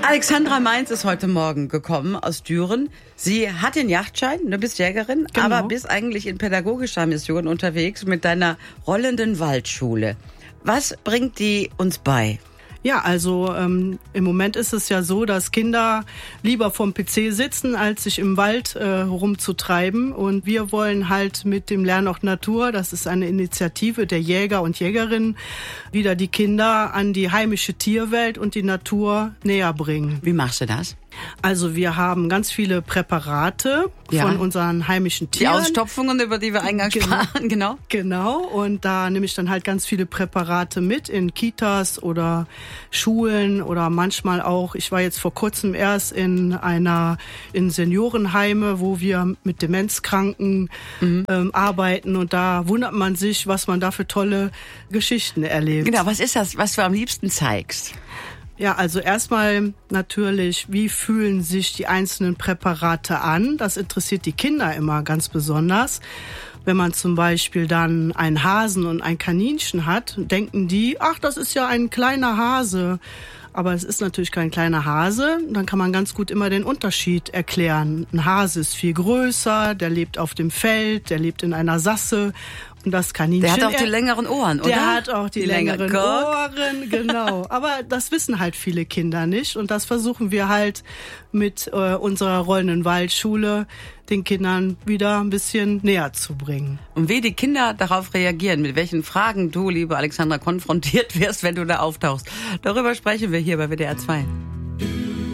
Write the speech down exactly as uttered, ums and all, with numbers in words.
Alexandra Mainz ist heute Morgen gekommen aus Düren. Sie hat den Jagdschein, du bist Jägerin, genau. aber bist eigentlich in pädagogischer Mission unterwegs mit deiner rollenden Waldschule. Was bringt die uns bei? Ja, also ähm, im Moment ist es ja so, dass Kinder lieber vorm P C sitzen, als sich im Wald äh, rumzutreiben. Und wir wollen halt mit dem Lernort Natur, das ist eine Initiative der Jäger und Jägerinnen, wieder die Kinder an die heimische Tierwelt und die Natur näher bringen. Wie machst du das? Also wir haben ganz viele Präparate ja. von unseren heimischen Tieren. Die Ausstopfungen, über die wir eingangs sprachen, genau. Genau, und da nehme ich dann halt ganz viele Präparate mit in Kitas oder Schulen oder manchmal auch, ich war jetzt vor kurzem erst in einer, in Seniorenheime, wo wir mit Demenzkranken mhm. ähm, arbeiten und da wundert man sich, was man da für tolle Geschichten erlebt. Genau, was ist das, was du am liebsten zeigst? Ja, also erstmal natürlich, wie fühlen sich die einzelnen Präparate an? Das interessiert die Kinder immer ganz besonders. Wenn man zum Beispiel dann einen Hasen und ein Kaninchen hat, denken die, ach, das ist ja ein kleiner Hase. Aber es ist natürlich kein kleiner Hase. Dann kann man ganz gut immer den Unterschied erklären. Ein Hase ist viel größer, der lebt auf dem Feld, der lebt in einer Sasse. Und das Kaninchen, der hat auch die längeren Ohren, oder? Der hat auch die, die längeren länger. Ohren, genau. Aber das wissen halt viele Kinder nicht. Und das versuchen wir halt mit äh, unserer rollenden Waldschule den Kindern wieder ein bisschen näher zu bringen. Und wie die Kinder darauf reagieren, mit welchen Fragen du, liebe Alexandra, konfrontiert wirst, wenn du da auftauchst, darüber sprechen wir hier bei W D R zwei.